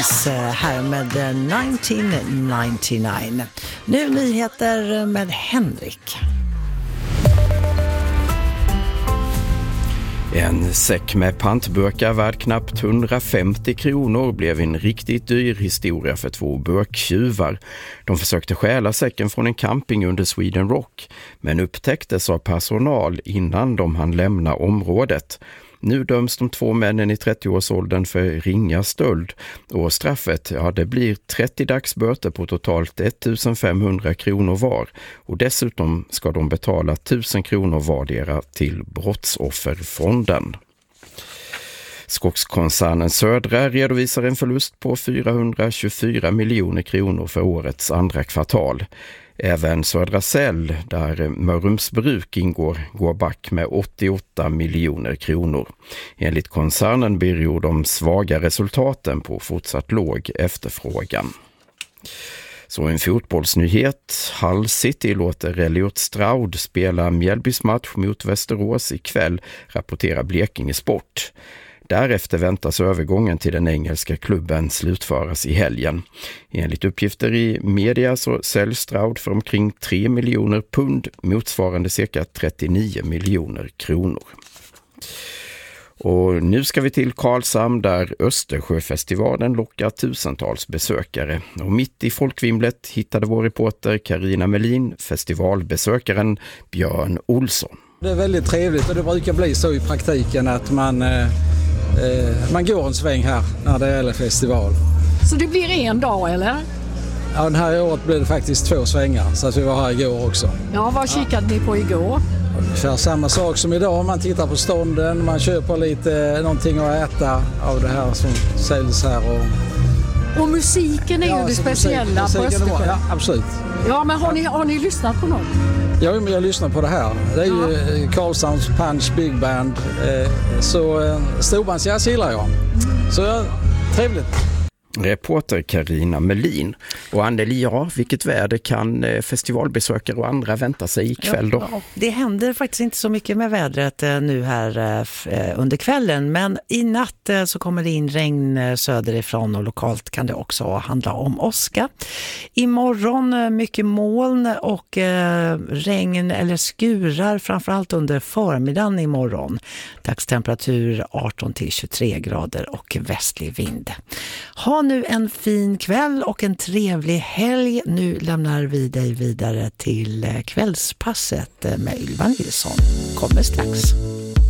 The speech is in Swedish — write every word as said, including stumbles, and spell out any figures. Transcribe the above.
Här med nittonhundranittionio. Nu nyheter med Henrik. En säck med pantburkar värd knappt hundrafemtio kronor blev en riktigt dyr historia för två burktjuvar. De försökte stjäla säcken från en camping under Sweden Rock, men upptäcktes av personal innan de hann lämna området. Nu döms de två männen i trettioårsåldern för ringa stöld och straffet, ja, det blir trettio dagsböter på totalt ettusenfemhundra kronor var, och dessutom ska de betala tusen kronor vardera till Brottsofferfonden. Skogskoncernen Södra redovisar en förlust på fyrahundratjugofyra miljoner kronor för årets andra kvartal. Även Södra Cell, där Mörrums bruk ingår, går back med åttioåtta miljoner kronor. Enligt koncernen beror de svaga resultaten på fortsatt låg efterfrågan. Så en fotbollsnyhet. Hull City låter Elliot Stroud spela Mjällbys match mot Västerås ikväll, rapporterar Blekinge Sport. Därefter väntas övergången till den engelska klubben slutföras i helgen. Enligt uppgifter i media så säljs Stroud för omkring tre miljoner pund, motsvarande cirka trettionio miljoner kronor. Och nu ska vi till Karlshamn där Östersjöfestivalen lockar tusentals besökare. Och mitt i folkvimlet hittade vår reporter Carina Melin festivalbesökaren Björn Olsson. Det är väldigt trevligt och det brukar bli så i praktiken att man, eh, man går en sväng här när det är festival. Så det blir en dag eller? Ja, den här året blev det faktiskt två svängar så att vi var här igår också. Ja, vad kikade ni på igår? Ungefär samma sak som idag. Man tittar på stånden, man köper lite någonting att äta av det här som säljs här. Och, och musiken är ja, ju det speciella musik, på Östersjön. Ja, absolut. Ja, men har ni, har ni lyssnat på något? Ja, men jag lyssnar på det här. Det är ja. ju Karlshamns Punch Big Band. Så storbandsjazz gillar jag. Så ja, trevligt. Reporter Carina Melin. Och Anneli, ja, vilket väder kan festivalbesökare och andra vänta sig ikväll då? Ja, det händer faktiskt inte så mycket med vädret nu här under kvällen, men i natt så kommer det in regn söderifrån och lokalt kan det också handla om åska. Imorgon mycket moln och regn eller skurar framförallt under förmiddagen imorgon. Dagstemperatur arton till tjugotre grader och västlig vind. Ha nu en fin kväll och en trevlig helg. Nu lämnar vi dig vidare till kvällspasset med Ylva Nilsson. Kommer strax.